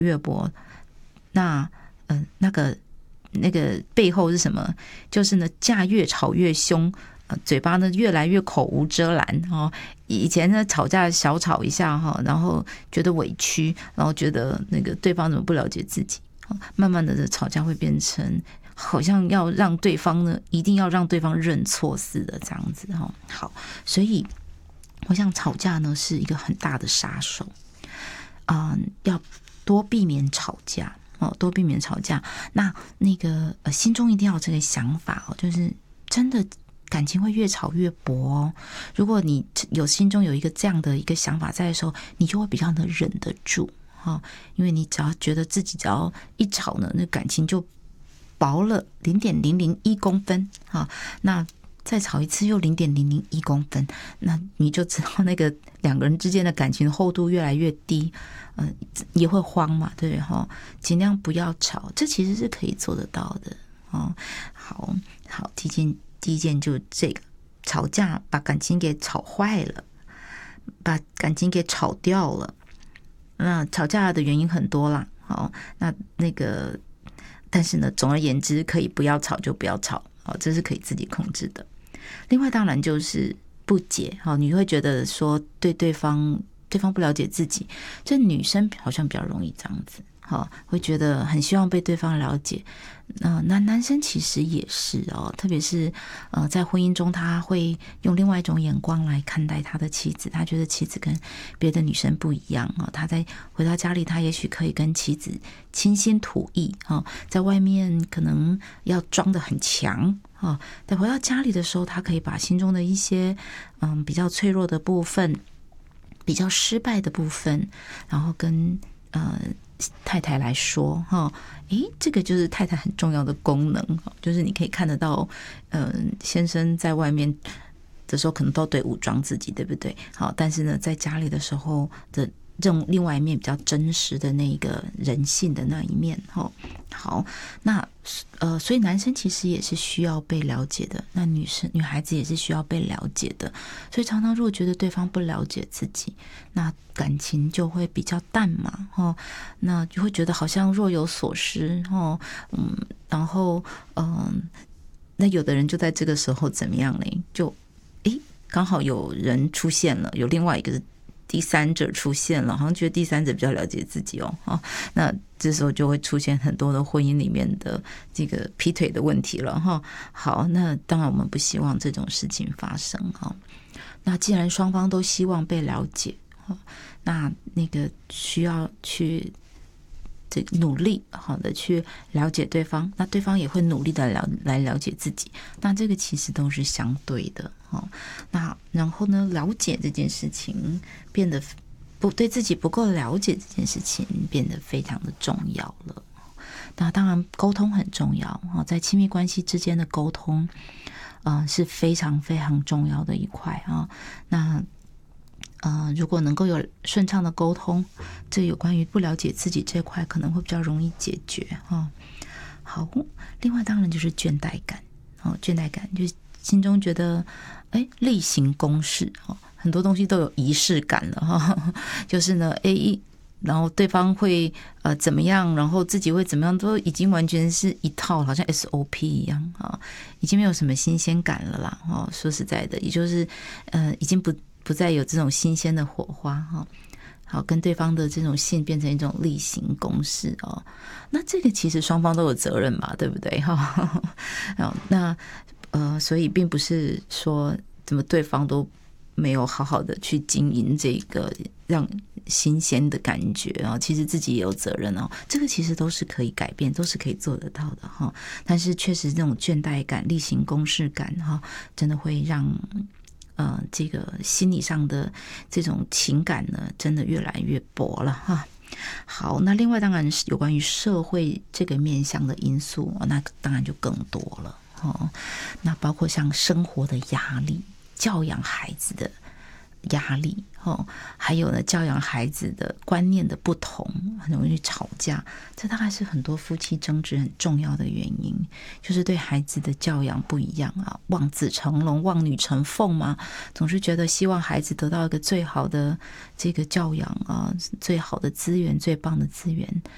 越薄，那个背后是什么？就是呢，架越吵越凶，嘴巴呢越来越口无遮拦哦。以前呢吵架小吵一下哈，然后觉得委屈，然后觉得那个对方怎么不了解自己，慢慢的吵架会变成好像要让对方呢，一定要让对方认错似的这样子哈。好，所以我想吵架呢是一个很大的杀手，要多避免吵架。多避免吵架。那个心中一定要有这个想法哦，就是真的感情会越吵越薄哦。如果你心中有一个这样的一个想法在的时候，你就会比较能忍得住因为你只要觉得自己只要一吵呢，那感情就薄了0.001公分那再吵一次又0.001公分，那你就知道那个两个人之间的感情厚度越来越低，也会慌嘛，对不对尽量不要吵，这其实是可以做得到的好，第一件就这个，吵架把感情给吵坏了，把感情给吵掉了。那吵架的原因很多啦，那个，但是呢，总而言之，可以不要吵就不要吵，这是可以自己控制的。另外，当然就是不解，你会觉得说对方不了解自己，这女生好像比较容易这样子，会觉得很希望被对方了解。男生其实也是特别是在婚姻中，他会用另外一种眼光来看待他的妻子，他觉得妻子跟别的女生不一样他在回到家里，他也许可以跟妻子倾心吐意在外面可能要装得很强但回到家里的时候，他可以把心中的一些比较脆弱的部分，比较失败的部分，然后跟太太来说这个就是太太很重要的功能就是你可以看得到先生在外面的时候可能都得武装自己，对不对但是呢在家里的时候的这种另外一面比较真实的那个人性的那一面好，那所以男生其实也是需要被了解的，那女孩子也是需要被了解的，所以常常如果觉得对方不了解自己，那感情就会比较淡嘛那就会觉得好像若有所失然后那有的人就在这个时候怎么样呢？就刚好有人出现了，有另外一个第三者出现了，好像觉得第三者比较了解自己那这时候就会出现很多的婚姻里面的这个劈腿的问题了好，那当然我们不希望这种事情发生那既然双方都希望被了解那个需要去努力好的去了解对方，那对方也会努力的来了解自己，那这个其实都是相对的那然后呢，了解这件事情变得对自己不够了解，这件事情变得非常的重要了。那当然沟通很重要在亲密关系之间的沟通是非常非常重要的一块那如果能够有顺畅的沟通，这有关于不了解自己这块可能会比较容易解决好，另外当然就是倦怠感倦怠感就是心中觉得例行公事很多东西都有仪式感了就是呢然后对方会怎么样，然后自己会怎么样，都已经完全是一套好像 SOP 一样已经没有什么新鲜感了啦说实在的，也就是已经不再有这种新鲜的火花好，跟对方的这种性变成一种例行公事那这个其实双方都有责任嘛，对不对那所以并不是说怎么对方都没有好好的去经营这个让新鲜的感觉其实自己也有责任这个其实都是可以改变，都是可以做得到的但是确实这种倦怠感、例行公事感真的会让这个心理上的这种情感呢，真的越来越薄了好，那另外当然是有关于社会这个面向的因素那当然就更多了那包括像生活的压力、教养孩子的压力还有呢教养孩子的观念的不同，很容易吵架，这大概是很多夫妻争执很重要的原因，就是对孩子的教养不一样望子成龙、望女成凤嘛，总是觉得希望孩子得到一个最好的这个教养最好的资源、最棒的资源，